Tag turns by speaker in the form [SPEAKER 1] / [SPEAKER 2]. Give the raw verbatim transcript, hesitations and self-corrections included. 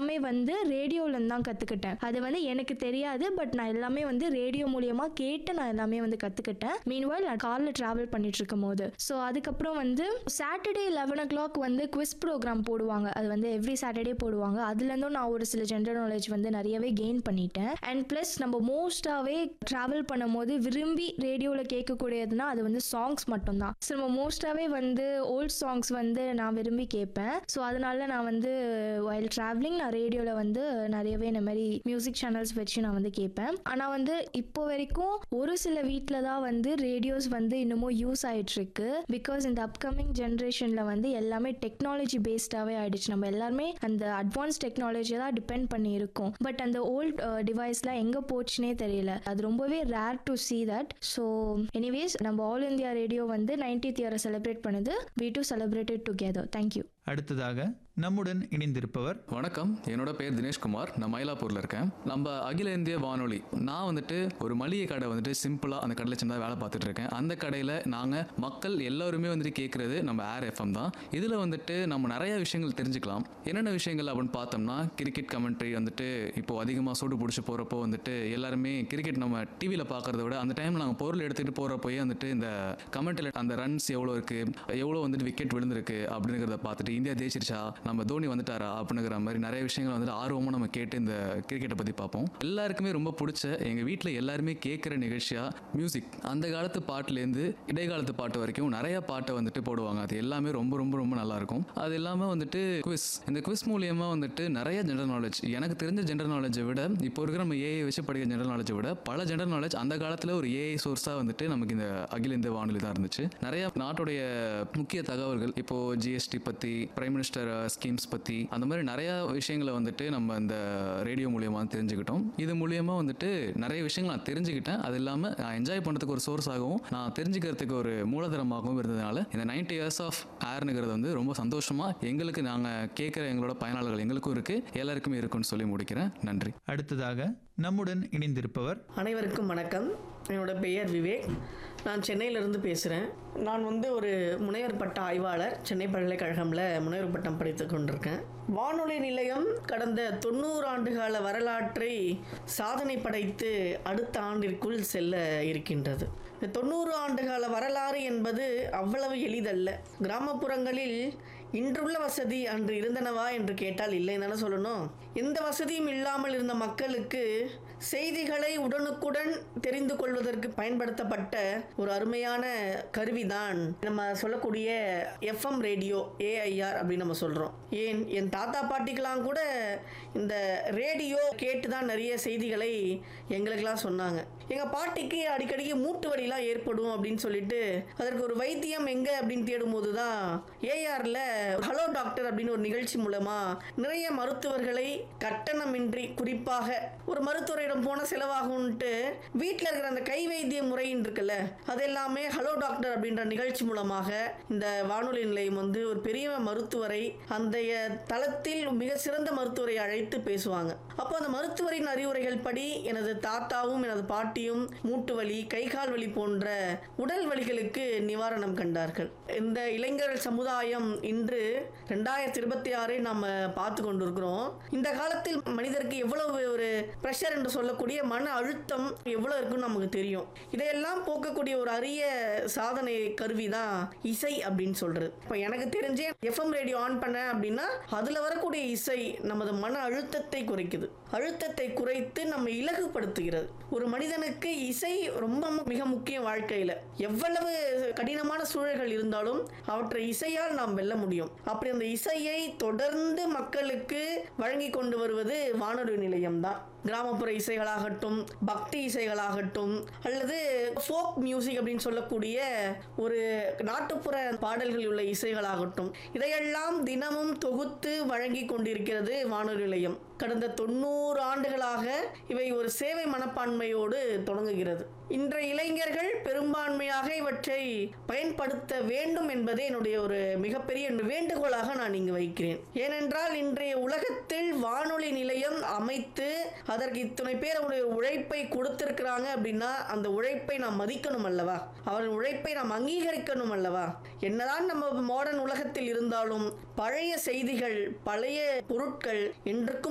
[SPEAKER 1] எல்லாமே வந்து ரேடியோலேருந்து தான் கற்றுக்கிட்டேன். அது வந்து எனக்கு தெரியாது, பட் நான் எல்லாமே வந்து ரேடியோ மூலியமாக கேட்டு நான் எல்லாமே வந்து கற்றுக்கிட்டேன். மீன்வைல் நான் காரில் ட்ராவல் பண்ணிட்டு இருக்கும் போது. ஸோ அதுக்கப்புறம் வந்து சாட்டர்டே லெவன் ஓ கிளாக் வந்து குவிஸ் ப்ரோக்ராம் போடுவாங்க. அது வந்து எவ்ரி சாட்டர்டே போடுவாங்க. அதுலேருந்தும் நான் ஒரு சில ஜென்ரல் நாலேஜ் வந்து நிறையவே கெயின் பண்ணிட்டேன். அண்ட் ப்ளஸ் நம்ம மோஸ்டாகவே ட்ராவல் பண்ணும்போது விரும்பி ரேடியோவில் கேட்கக்கூடியதுன்னா அது வந்து சாங்ஸ் மட்டும்தான். ஸோ நம்ம மோஸ்டாகவே வந்து ஓல்ட் சாங்ஸ் வந்து நான் விரும்பி கேட்பேன். ஸோ அதனால நான் வந்து வைல் ட்ராவலிங் நான் ரேடியோவில் வந்து நிறையவே இந்த மாதிரி மியூசிக் சேனல்ஸ் வச்சு நான் வந்து கேட்பேன். ஆனால் வந்து இப்போ வரைக்கும் ஒரு சில வீட்டில் தான் வந்து ரேடியோஸ் வந்து இன்னமும் யூஸ் ஆகிட்டு இருக்கு. பிகாஸ் இந்த அப்கமிங் ஜென்ரேஷனில் வந்து எல்லாமே டெக்னாலஜி பேஸ்டாகவே ஆயிடுச்சு. நம்ம எல்லாருமே அந்த அட்வான்ஸ் டெக்னாலஜியை தான் டிபெண்ட் பண்ணி இருக்கோம். பட் அந்த ஓல்ட் டிவைஸ்லாம் எங்கே போச்சுனே தெரியல. அது ரொம்பவே rare to see that. So anyways நம்ம ஆல் இந்தியா ரேடியோ வந்து நைன்டீத் இயரை செலிப்ரேட் பண்ணுது. we too celebrated together. thank you.
[SPEAKER 2] அடுத்ததாக நம்முடன் இணைந்திருப்பவர்.
[SPEAKER 3] வணக்கம், என்னோட பேர் தினேஷ்குமார். நான் மயிலாப்பூரில் இருக்கேன். நம்ம அகில இந்திய வானொலி, நான் வந்துட்டு ஒரு மளிகை கடை வந்துட்டு சிம்பிளாக அந்த கடையில் சின்னதாக வேலை பார்த்துட்டு இருக்கேன். அந்த கடையில் நாங்கள் மக்கள் எல்லாருமே வந்துட்டு கேட்குறது நம்ம ஏர் எஃப்எம் தான். இதில் வந்துட்டு நம்ம நிறைய விஷயங்கள் தெரிஞ்சுக்கலாம். என்னென்ன விஷயங்கள் அப்படின்னு பார்த்தோம்னா, கிரிக்கெட் கமெண்ட்ரி வந்துட்டு இப்போது அதிகமாக சூடு பிடிச்சி போகிறப்போ வந்துட்டு எல்லாருமே கிரிக்கெட் நம்ம டிவியில் பார்க்குறத விட அந்த டைமில் நாங்கள் பொருள் எடுத்துகிட்டு போகிறப்போயே வந்துட்டு இந்த கமெண்ட்டில் அந்த ரன்ஸ் எவ்வளோ இருக்குது, எவ்வளோ வந்துட்டு விக்கெட் விழுந்திருக்கு அப்படிங்கிறத பார்த்துட்டு இந்தியா ஜெயிச்சிருச்சா, நம்ம தோனி வந்துட்டாரா அப்படிங்கிற மாதிரி நிறைய விஷயங்கள் வந்துட்டு ஆர்வமாக நம்ம கேட்டு இந்த கிரிக்கெட்டை பற்றி பார்ப்போம். எல்லாருக்குமே ரொம்ப பிடிச்ச, எங்கள் வீட்டில் எல்லாருமே கேட்குற நிகழ்ச்சியாக மியூசிக். அந்த காலத்து பாட்டுலேருந்து இடைக்காலத்து பாட்டு வரைக்கும் நிறைய பாட்டை வந்துட்டு போடுவாங்க. அது எல்லாமே ரொம்ப ரொம்ப ரொம்ப நல்லாயிருக்கும். அது இல்லாமல் வந்துட்டு குவிஸ், இந்த குவிஸ் மூலியமாக வந்துட்டு நிறைய ஜென்ரல் நாலேஜ், எனக்கு தெரிஞ்ச ஜென்ரல் நாலேஜை விட இப்போ இருக்கிற நம்ம ஏஐ வச்சு படிக்கிற ஜென்ரல் நாலேஜை விட பல ஜென்ரல் நாலேஜ் அந்த காலத்தில் ஒரு ஏஐ சோர்ஸாக வந்துட்டு நமக்கு இந்த அகில இந்திய வானொலி தான் இருந்துச்சு. நிறைய நாட்டுடைய முக்கிய தகவல்கள், இப்போது ஜிஎஸ்டி பற்றி, பிரைம் மினிஸ்டர் ஸ்கீம்ஸ் பற்றி, அந்த மாதிரி நிறைய விஷயங்களை வந்துட்டு நம்ம இந்த ரேடியோ மூலியமாக தெரிஞ்சுக்கிட்டோம். இது மூலியமாக வந்துட்டு நிறைய விஷயங்கள் நான் தெரிஞ்சுக்கிட்டேன். அது இல்லாமல் நான் என்ஜாய் பண்ணுறதுக்கு ஒரு சோர்ஸாகவும் நான் தெரிஞ்சுக்கிறதுக்கு ஒரு மூலதனமாகவும் இருந்ததுனால இந்த நைன்டி இயர்ஸ் ஆஃப் ஏர்னுங்கிறது வந்து ரொம்ப சந்தோஷமாக எங்களுக்கு, நாங்கள் கேட்குற எங்களோட பயனாளர்கள் எங்களுக்கும் இருக்குது, எல்லாருக்குமே இருக்குன்னு சொல்லி முடிக்கிறேன். நன்றி.
[SPEAKER 2] அடுத்ததாக நம்முடன் இணைந்திருப்பவர்.
[SPEAKER 4] அனைவருக்கும் வணக்கம். என்னோட பெயர் விவேக். நான் சென்னையிலிருந்து பேசுகிறேன். நான் வந்து ஒரு முனைவர் பட்ட ஆய்வாளர். சென்னை பல்கலைக்கழகமில் முனைவர் பட்டம் படித்து கொண்டிருக்கேன். வானொலி நிலையம் கடந்த தொண்ணூறு ஆண்டுகால வரலாற்றை சாதனை படைத்து அடுத்த ஆண்டிற்குள் செல்ல இருக்கின்றது. இந்த தொண்ணூறு ஆண்டுகால வரலாறு என்பது அவ்வளவு எளிதல்ல. கிராமப்புறங்களில் இன்றுள்ள வசதி அன்று இருந்தனவா என்று கேட்டால் இல்லைன்னு சொல்லணும். எந்த வசதியும் இல்லாமல் இருந்த மக்களுக்கு செய்திகளை உடனுக்குடன் தெரிந்து கொள்வதற்கு பயன்படுத்தப்பட்ட ஒரு அருமையான கருவிதான் நம்ம சொல்லக்கூடிய எஃப்எம் ரேடியோ, ஏஐஆர் அப்படின்னு நம்ம சொல்கிறோம். ஏன் என் தாத்தா பாட்டிக்கெல்லாம் கூட இந்த ரேடியோ கேட்டு தான் நிறைய செய்திகளை எங்களுக்கெல்லாம் சொன்னாங்க. எங்கள் பாட்டிக்கு அடிக்கடிக்கு மூட்டு வலிலாம் ஏற்படும் அப்படின்னு சொல்லிட்டு அதற்கு ஒரு வைத்தியம் எங்கே அப்படின்னு தேடும்போது தான் ஏஆரில் ஹலோ டாக்டர் அப்படின்னு ஒரு நிகழ்ச்சி மூலமாக நிறைய மருத்துவர்களை கட்டணமின்றி, குறிப்பாக ஒரு மருத்துவரிடம் போன செலவாகும்ட்டு வீட்டில் இருக்கிற அந்த கை வைத்திய முறைன்னு இருக்குல்ல, அதெல்லாமே ஹலோ டாக்டர் அப்படின்ற நிகழ்ச்சி மூலமாக இந்த வானொலி நிலையம் வந்து ஒரு பெரிய மருத்துவரை, அந்த தளத்தில் மிக சிறந்த மருத்துவரை அழைத்து பேசுவாங்க. அப்போ அந்த மருத்துவரின் அறிவுரைகள் படி எனது தாத்தாவும் எனது பாட்டியும் மூட்டு வலி, கைகால் வலி போன்ற உடல் வலிகளுக்கு நிவாரணம் கண்டார்கள். இந்த இளைஞர்கள் சமுதாயம் இன்று ரெண்டாயிரத்தி இருபத்தி ஆறை நாம் பார்த்து கொண்டிருக்கிறோம். இந்த காலத்தில் மனிதருக்கு எவ்வளவு ஒரு பிரஷர் என்று சொல்லக்கூடிய மன அழுத்தம் எவ்வளவு இருக்குன்னு நமக்கு தெரியும். இதையெல்லாம் போக்கக்கூடிய ஒரு அரிய சாதனை கருவி தான் இசை அப்படின்னு சொல்றது. இப்போ எனக்கு தெரிஞ்சே எஃப்எம் ரேடியோ ஆன் பண்ண அப்படின்னா அதுல வரக்கூடிய இசை நமது மன அழுத்தத்தை குறைக்குது. அழுத்தத்தை குறைத்து நம்ம இலகுபடுத்துகிறது. ஒரு மனிதனுக்கு இசை ரொம்ப மிக முக்கியம். வாழ்க்கையில எவ்வளவு கடினமான சூழல்கள் இருந்தாலும் அவற்றை இசையால் நாம் வெல்ல முடியும். அப்படி அந்த இசையை தொடர்ந்து மக்களுக்கு வழங்கி கொண்டு வருவது வானொலி நிலையம் தான். கிராமப்புற இசைகளாகட்டும், பக்தி இசைகளாகட்டும், அல்லது ஃபோக் மியூசிக் அப்படின்னு சொல்லக்கூடிய ஒரு நாட்டுப்புற பாடல்கள் உள்ள இசைகளாகட்டும், இதையெல்லாம் தினமும் தொகுத்து வழங்கி கொண்டிருக்கிறது வானொலி நிலையம். கடந்த தொண்ணூறு ஆண்டுகளாக இவை ஒரு சேவை மனப்பான்மையோடு தொடங்குகிறது. இன்றைய இளைஞர்கள் பெரும்பான்மையாக இவற்றை பயன்படுத்த வேண்டும் என்பதே என்னுடைய ஒரு மிகப்பெரிய வேண்டுகோளாக நான் இங்கு வைக்கிறேன். ஏனென்றால் இன்றைய உலகத்தில் வானொலி நிலையம் அமைத்து அதற்கு இத்தனை பேர் அவருடைய உழைப்பை கொடுத்திருக்கிறாங்க அப்படின்னா அந்த உழைப்பை நாம் மதிக்கணும் அல்லவா? அவரின் உழைப்பை நாம் அங்கீகரிக்கணும் அல்லவா? என்னதான் நம்ம மாடர்ன் உலகத்தில் இருந்தாலும் பழைய செய்திகள், பழைய பொருட்கள் என்றுக்கும்